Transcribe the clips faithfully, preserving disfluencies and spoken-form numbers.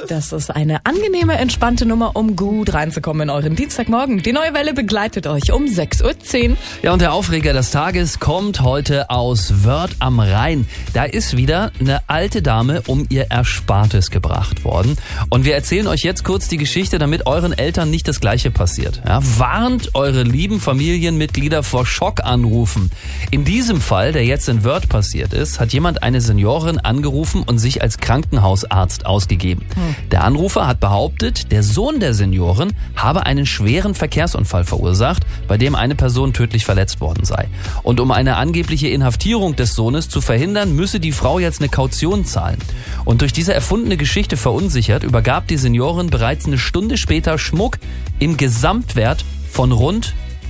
Das ist eine angenehme, entspannte Nummer, um gut reinzukommen in euren Dienstagmorgen. Die neue Welle begleitet euch um sechs Uhr zehn. Ja, und der Aufreger des Tages kommt heute aus Wörth am Rhein. Da ist wieder eine alte Dame um ihr Erspartes gebracht worden. Und wir erzählen euch jetzt kurz die Geschichte, damit euren Eltern nicht das Gleiche passiert. Ja, warnt eure lieben Familienmitglieder vor Schockanrufen. In diesem Fall, der jetzt in Wörth passiert ist, hat jemand eine Seniorin angerufen und sich als Krankenhausarzt ausgegeben. Hm. Der Anrufer hat behauptet, der Sohn der Seniorin habe einen schweren Verkehrsunfall verursacht, bei dem eine Person tödlich verletzt worden sei. Und um eine angebliche Inhaftierung des Sohnes zu verhindern, müsse die Frau jetzt eine Kaution zahlen. Und durch diese erfundene Geschichte verunsichert, übergab die Seniorin bereits eine Stunde später Schmuck im Gesamtwert von rund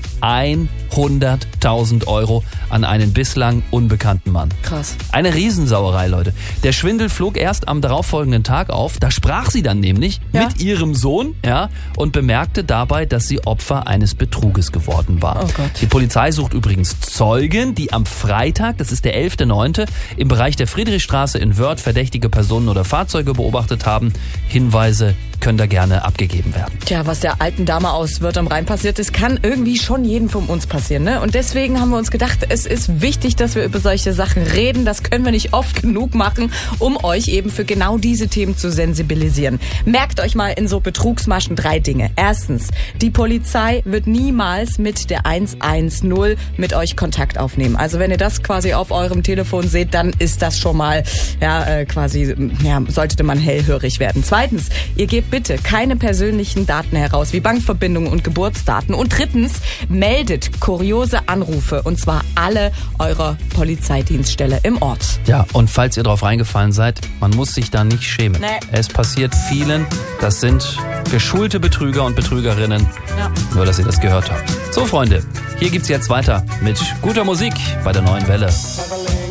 hunderttausend Euro an einen bislang unbekannten Mann. Krass. Eine Riesensauerei, Leute. Der Schwindel flog erst am darauffolgenden Tag auf. Da sprach sie dann nämlich ja? mit ihrem Sohn, ja, und bemerkte dabei, dass sie Opfer eines Betruges geworden war. Oh Gott. Die Polizei sucht übrigens Zeugen, die am Freitag, das ist der elfter neunte, im Bereich der Friedrichstraße in Wörth verdächtige Personen oder Fahrzeuge beobachtet haben. Hinweise können da gerne abgegeben werden. Tja, was der alten Dame aus Wörth am Rhein passiert ist, kann irgendwie schon jedem von uns passieren, ne? Und deswegen haben wir uns gedacht, es ist wichtig, dass wir über solche Sachen reden. Das können wir nicht oft genug machen, um euch eben für genau diese Themen zu sensibilisieren. Merkt euch mal in so Betrugsmaschen drei Dinge. Erstens, die Polizei wird niemals mit der eins eins null mit euch Kontakt aufnehmen. Also wenn ihr das quasi auf eurem Telefon seht, dann ist das schon mal, ja, äh, quasi, ja, sollte man hellhörig werden. Zweitens, ihr gebt bitte keine persönlichen Daten heraus, wie Bankverbindungen und Geburtsdaten. Und drittens, meldet kuriose Anrufe, und zwar alle eurer Polizeidienststelle im Ort. Ja, und falls ihr drauf reingefallen seid, man muss sich da nicht schämen. Nee. Es passiert vielen, das sind geschulte Betrüger und Betrügerinnen. Ja. Nur, dass ihr das gehört habt. So, Freunde, hier gibt's jetzt weiter mit guter Musik bei der neuen Welle.